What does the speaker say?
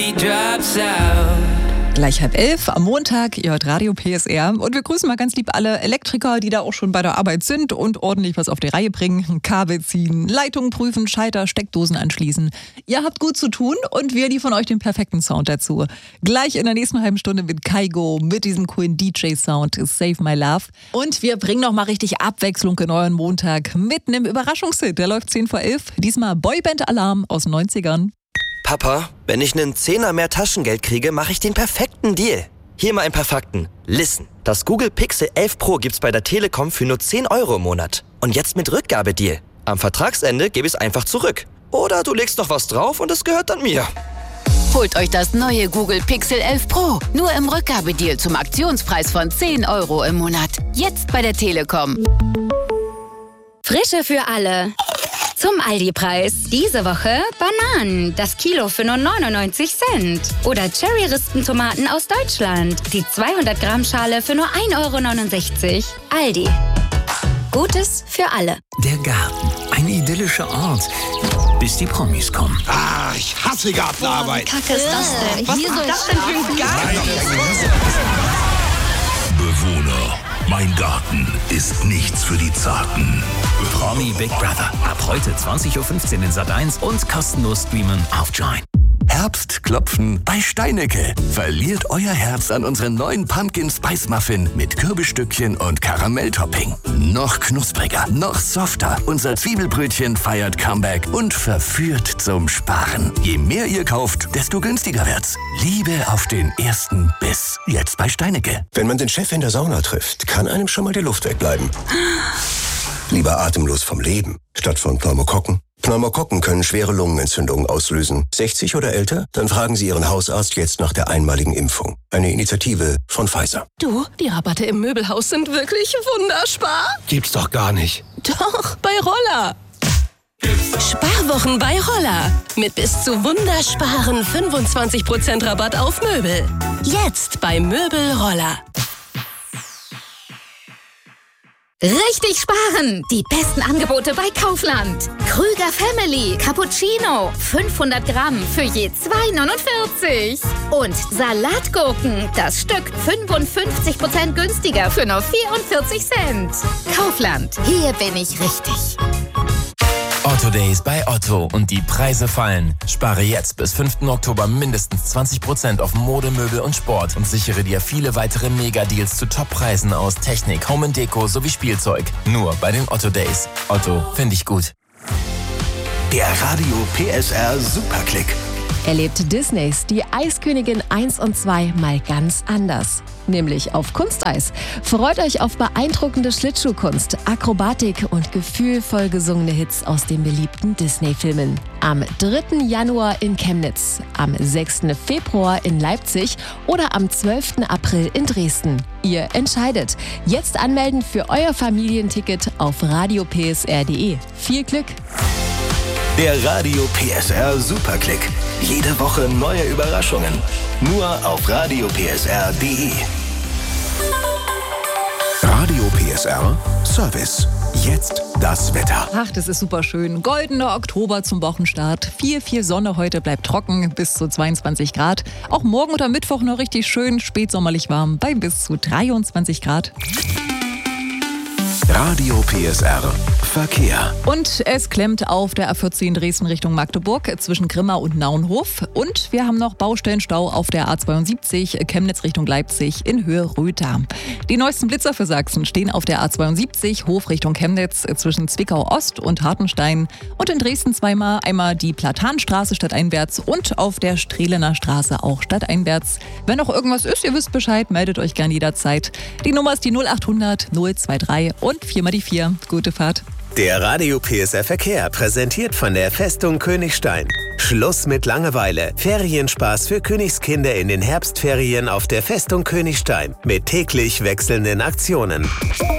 Gleich 10:30 am Montag, ihr hört Radio PSR und wir grüßen mal ganz lieb alle Elektriker, die da auch schon bei der Arbeit sind und ordentlich was auf die Reihe bringen. Kabel ziehen, Leitungen prüfen, Schalter, Steckdosen anschließen. Ihr habt gut zu tun und wir liefern euch den perfekten Sound dazu. Gleich in der nächsten halben Stunde mit Kaigo, mit diesem coolen DJ-Sound Save My Love. Und wir bringen noch mal richtig Abwechslung in euren Montag mit einem Überraschungshit. Der läuft 10:11. Diesmal Boyband-Alarm aus den 90ern. Papa, wenn ich einen Zehner mehr Taschengeld kriege, mache ich den perfekten Deal. Hier mal ein paar Fakten. Listen, das Google Pixel 11 Pro gibt's bei der Telekom für nur 10 € im Monat. Und jetzt mit Rückgabedeal. Am Vertragsende gebe ich es einfach zurück. Oder du legst noch was drauf und es gehört dann mir. Holt euch das neue Google Pixel 11 Pro. Nur im Rückgabedeal zum Aktionspreis von 10 € im Monat. Jetzt bei der Telekom. Frische für alle. Zum Aldi-Preis. Diese Woche Bananen. Das Kilo für nur 99 Cent. Oder Cherry-Rispentomaten aus Deutschland. Die 200 Gramm Schale für nur 1,69 €. Aldi. Gutes für alle. Der Garten. Ein idyllischer Ort. Bis die Promis kommen. Ah, ich hasse Gartenarbeit. Wie kacke ist das denn? Was ist das denn für ein Garten? Bewohner, mein Garten ist nichts für die Zarten. Promi Big Brother. Ab heute 20:15 Uhr in Sat.1 und kostenlos streamen auf Join. Herbstklopfen bei Steinecke. Verliert euer Herz an unseren neuen Pumpkin Spice Muffin mit Kürbisstückchen und Karamelltopping. Noch knuspriger, noch softer. Unser Zwiebelbrötchen feiert Comeback und verführt zum Sparen. Je mehr ihr kauft, desto günstiger wird's. Liebe auf den ersten Biss. Jetzt bei Steinecke. Wenn man den Chef in der Sauna trifft, kann einem schon mal die Luft wegbleiben. Lieber atemlos vom Leben, statt von Pneumokokken. Pneumokokken können schwere Lungenentzündungen auslösen. 60 oder älter? Dann fragen Sie Ihren Hausarzt jetzt nach der einmaligen Impfung. Eine Initiative von Pfizer. Du, die Rabatte im Möbelhaus sind wirklich wunderspar. Gibt's doch gar nicht. Doch, bei Roller. Sparwochen bei Roller. Mit bis zu wundersparen 25% Rabatt auf Möbel. Jetzt bei Möbel Roller. Richtig sparen! Die besten Angebote bei Kaufland. Krüger Family Cappuccino 500 Gramm für je 2,49 €. Und Salatgurken, das Stück 55% günstiger für nur 44 Cent. Kaufland, hier bin ich richtig. Otto Days bei Otto und die Preise fallen. Spare jetzt bis 5. Oktober mindestens 20% auf Mode, Möbel und Sport und sichere dir viele weitere Mega-Deals zu Top-Preisen aus Technik, Home & Deko sowie Spielzeug. Nur bei den Otto Days. Otto, finde ich gut. Der Radio PSR Superklick. Erlebt Disneys Die Eiskönigin 1 und 2 mal ganz anders. Nämlich auf Kunsteis. Freut euch auf beeindruckende Schlittschuhkunst, Akrobatik und gefühlvoll gesungene Hits aus den beliebten Disney-Filmen. Am 3. Januar in Chemnitz, am 6. Februar in Leipzig oder am 12. April in Dresden. Ihr entscheidet. Jetzt anmelden für euer Familienticket auf radiopsr.de. Viel Glück! Der Radio PSR Superklick. Jede Woche neue Überraschungen. Nur auf radiopsr.de. Radio PSR Service. Jetzt das Wetter. Ach, das ist super schön. Goldener Oktober zum Wochenstart. Viel Sonne heute, bleibt trocken, bis zu 22 Grad. Auch morgen oder Mittwoch noch richtig schön, spätsommerlich warm, bei bis zu 23 Grad. Radio PSR Verkehr. Und es klemmt auf der A14 Dresden Richtung Magdeburg zwischen Grimma und Naunhof. Und wir haben noch Baustellenstau auf der A72 Chemnitz Richtung Leipzig in Höhe Rötha. Die neuesten Blitzer für Sachsen stehen auf der A72 Hof Richtung Chemnitz zwischen Zwickau Ost und Hartenstein. Und in Dresden zweimal, einmal die Platanstraße stadteinwärts und auf der Strehlener Straße auch stadteinwärts. Wenn noch irgendwas ist, ihr wisst Bescheid, meldet euch gern jederzeit. Die Nummer ist die 0800 023 und 4 die 4. Gute Fahrt. Der Radio PSR Verkehr, präsentiert von der Festung Königstein. Schluss mit Langeweile. Ferienspaß für Königskinder in den Herbstferien auf der Festung Königstein mit täglich wechselnden Aktionen.